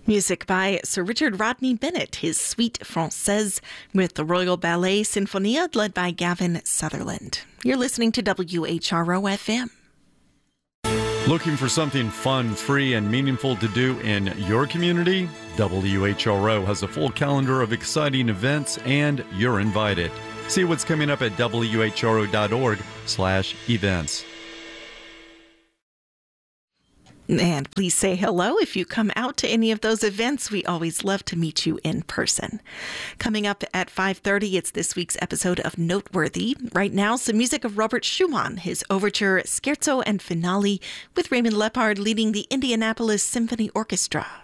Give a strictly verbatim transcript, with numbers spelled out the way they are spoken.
Music by Sir Richard Rodney Bennett, his Suite Française, with the Royal Ballet Sinfonia led by Gavin Sutherland. You're listening to W H R O F M. Looking for something fun, free, and meaningful to do in your community? W H R O has a full calendar of exciting events, and you're invited. See what's coming up at W H R O dot org slash events. And please say hello if you come out to any of those events. We always love to meet you in person. Coming up at five thirty, it's this week's episode of Noteworthy. Right now, some music of Robert Schumann, his overture, scherzo, and finale, with Raymond Lepard leading the Indianapolis Symphony Orchestra.